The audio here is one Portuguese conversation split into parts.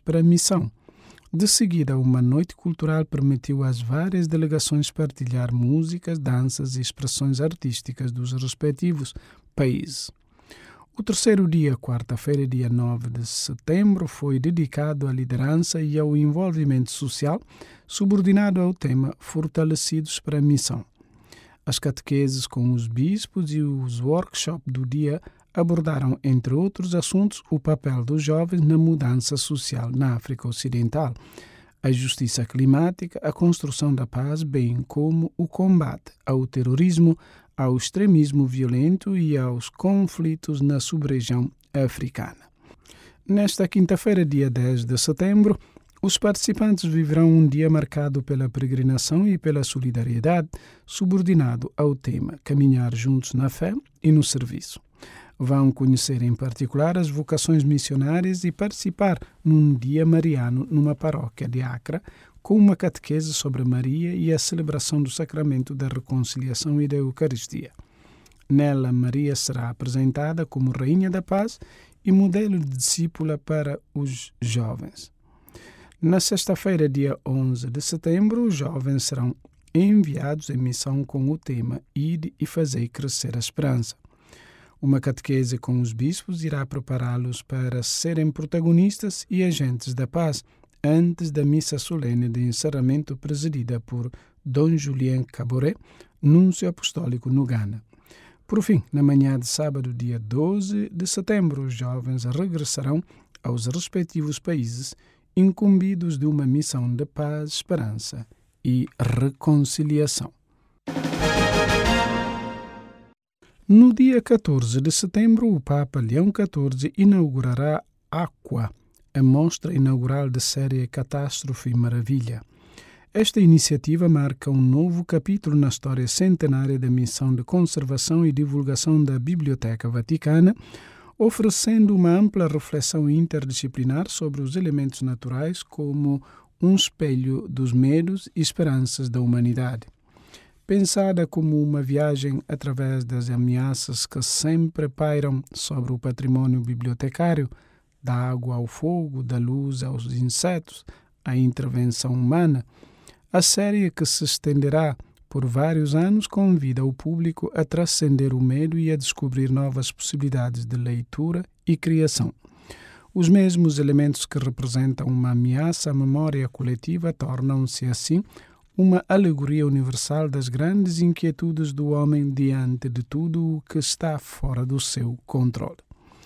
para a missão. De seguida, uma noite cultural permitiu às várias delegações partilhar músicas, danças e expressões artísticas dos respectivos países. O terceiro dia, quarta-feira, dia 9 de setembro, foi dedicado à liderança e ao envolvimento social, subordinado ao tema Fortalecidos para a Missão. As catequeses com os bispos e os workshops do dia abordaram, entre outros assuntos, o papel dos jovens na mudança social na África Ocidental, a justiça climática, a construção da paz, bem como o combate ao terrorismo, ao extremismo violento e aos conflitos na sub-região africana. Nesta quinta-feira, dia 10 de setembro, os participantes viverão um dia marcado pela peregrinação e pela solidariedade, subordinado ao tema Caminhar juntos na fé e no serviço. Vão conhecer em particular as vocações missionárias e participar num dia mariano numa paróquia de Accra, com uma catequese sobre Maria e a celebração do sacramento da reconciliação e da Eucaristia. Nela, Maria será apresentada como Rainha da Paz e modelo de discípula para os jovens. Na sexta-feira, dia 11 de setembro, os jovens serão enviados em missão com o tema Ide e fazei crescer a esperança. Uma catequese com os bispos irá prepará-los para serem protagonistas e agentes da paz antes da missa solene de encerramento presidida por Dom Julien Caboret, núncio apostólico no Ghana. Por fim, na manhã de sábado, dia 12 de setembro, os jovens regressarão aos respectivos países incumbidos de uma missão de paz, esperança e reconciliação. No dia 14 de setembro, o Papa Leão XIV inaugurará Aqua, a mostra inaugural da série Catástrofe e Maravilha. Esta iniciativa marca um novo capítulo na história centenária da missão de conservação e divulgação da Biblioteca Vaticana, oferecendo uma ampla reflexão interdisciplinar sobre os elementos naturais como um espelho dos medos e esperanças da humanidade. Pensada como uma viagem através das ameaças que sempre pairam sobre o patrimônio bibliotecário, da água ao fogo, da luz aos insetos, à intervenção humana, a série, que se estenderá por vários anos, convida o público a transcender o medo e a descobrir novas possibilidades de leitura e criação. Os mesmos elementos que representam uma ameaça à memória coletiva tornam-se, assim, uma alegoria universal das grandes inquietudes do homem diante de tudo o que está fora do seu controle.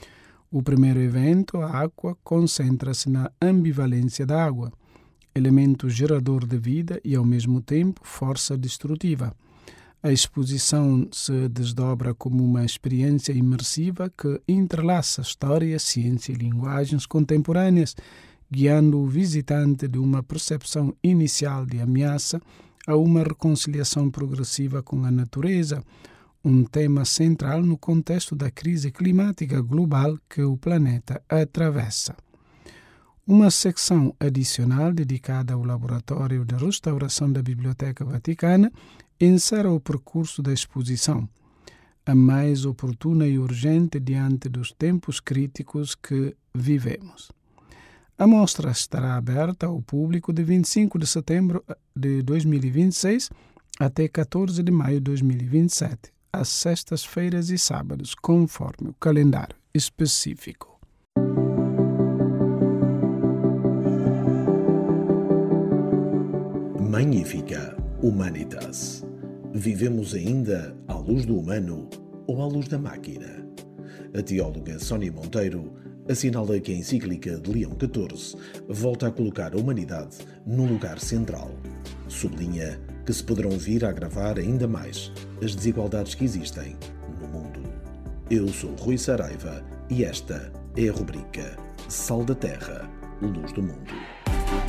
O primeiro evento, a Aqua, concentra-se na ambivalência da água, elemento gerador de vida e, ao mesmo tempo, força destrutiva. A exposição se desdobra como uma experiência imersiva que entrelaça história, ciência e linguagens contemporâneas, guiando o visitante de uma percepção inicial de ameaça a uma reconciliação progressiva com a natureza, um tema central no contexto da crise climática global que o planeta atravessa. Uma secção adicional dedicada ao Laboratório de Restauração da Biblioteca Vaticana encerra o percurso da exposição, a mais oportuna e urgente diante dos tempos críticos que vivemos. A mostra estará aberta ao público de 25 de setembro de 2026 até 14 de maio de 2027, às sextas-feiras e sábados, conforme o calendário específico. Magnífica Humanitas. Vivemos ainda à luz do humano ou à luz da máquina? A teóloga Sónia Monteiro assinala que a encíclica de Leão XIV volta a colocar a humanidade no lugar central. Sublinha que se poderão vir a agravar ainda mais as desigualdades que existem no mundo. Eu sou Rui Saraiva e esta é a rubrica Sal da Terra, Luz do Mundo.